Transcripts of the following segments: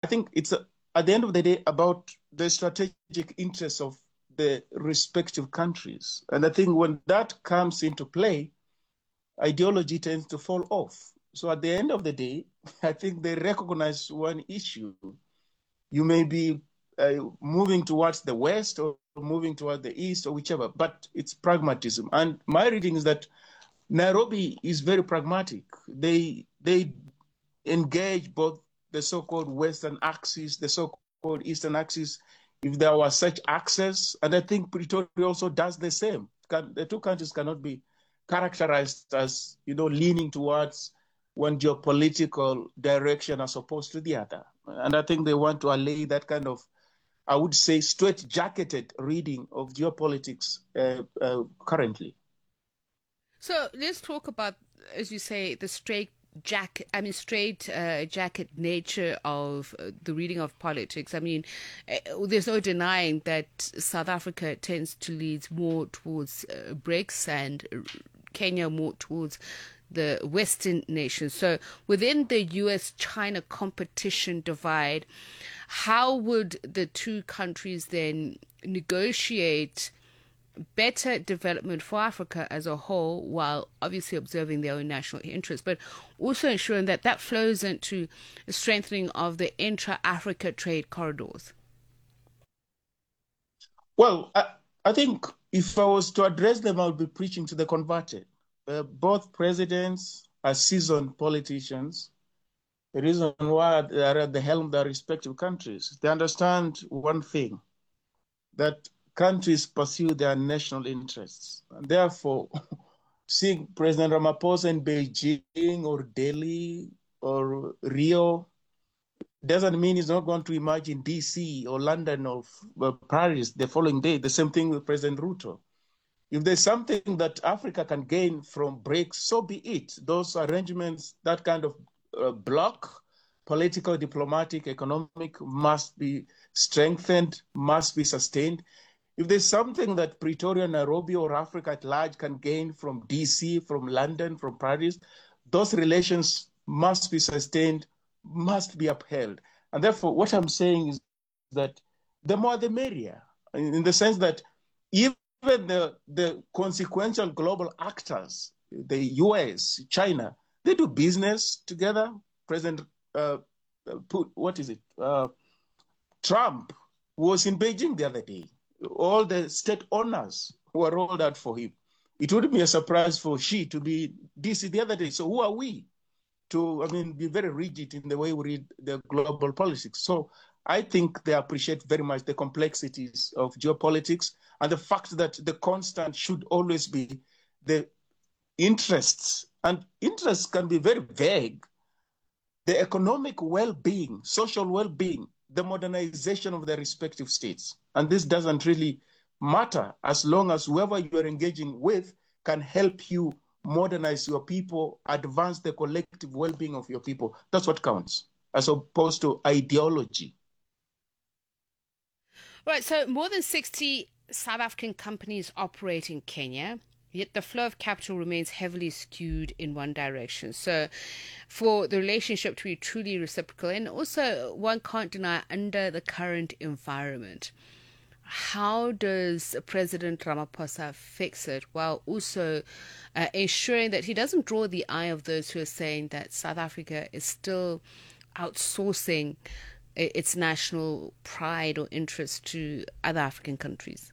think it's at the end of the day about the strategic interests of the respective countries. And I think when that comes into play, ideology tends to fall off. So at the end of the day, I think they recognize one issue. You may be moving towards the West or moving towards the East or whichever, but it's pragmatism. And my reading is that Nairobi is very pragmatic. They engage both the so-called Western axis, the so-called Eastern axis, if there was such access. And I think Pretoria also does the same. The two countries cannot be characterized as, leaning towards one geopolitical direction as opposed to the other. And I think they want to allay that kind of, I would say, straight-jacketed reading of geopolitics currently. So let's talk about, as you say, the straight jacket nature of the reading of politics. I mean, there's no denying that South Africa tends to lead more towards BRICS and Kenya more towards the Western nations. So within the US-China competition divide, how would the two countries then negotiate better development for Africa as a whole, while obviously observing their own national interests, but also ensuring that that flows into a strengthening of the intra-Africa trade corridors? Well, I think if I was to address them, I would be preaching to the converted. Both presidents are seasoned politicians. The reason why they are at the helm of their respective countries, they understand one thing, that countries pursue their national interests. And therefore, seeing President Ramaphosa in Beijing or Delhi or Rio doesn't mean he's not going to emerge in DC or London or Paris the following day. The same thing with President Ruto. If there's something that Africa can gain from BRICS, so be it. Those arrangements, that kind of bloc, political, diplomatic, economic, must be strengthened, must be sustained. If there's something that Pretoria, Nairobi, or Africa at large can gain from DC, from London, from Paris, those relations must be sustained, must be upheld. And therefore, what I'm saying is that the more the merrier, in the sense that even the consequential global actors, the US, China, they do business together. President, Trump was in Beijing the other day. All the state owners were rolled out for him. It wouldn't be a surprise for Xi to be DC the other day. So who are we to, be very rigid in the way we read the global politics? So I think they appreciate very much the complexities of geopolitics and the fact that the constant should always be the interests. And interests can be very vague. The economic well-being, social well-being, the modernization of the respective states. And this doesn't really matter as long as whoever you're engaging with can help you modernize your people, advance the collective well-being of your people. That's what counts, as opposed to ideology. Right, so more than 60 South African companies operate in Kenya, yet the flow of capital remains heavily skewed in one direction. So for the relationship to be truly reciprocal, and also one can't deny under the current environment, how does President Ramaphosa fix it while also ensuring that he doesn't draw the eye of those who are saying that South Africa is still outsourcing its national pride or interest to other African countries?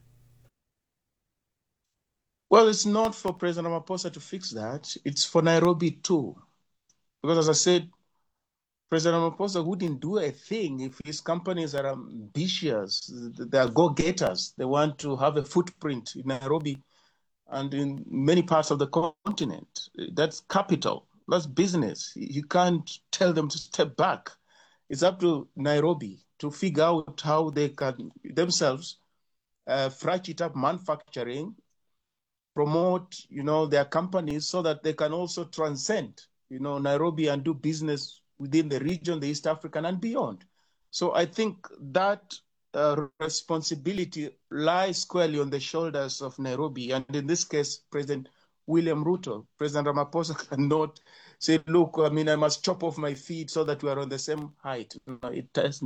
Well, it's not for President Ramaphosa to fix that. It's for Nairobi too. Because as I said, President Ramaphosa wouldn't do a thing if his companies are ambitious, they are go-getters. They want to have a footprint in Nairobi and in many parts of the continent. That's capital. That's business. You can't tell them to step back. It's up to Nairobi to figure out how they can themselves ratchet up manufacturing, promote, their companies so that they can also transcend, Nairobi and do business within the region, the East African and beyond. So I think that responsibility lies squarely on the shoulders of Nairobi. And in this case, President William Ruto. President Ramaphosa cannot say, look, I must chop off my feet so that we are on the same height. No, it doesn't.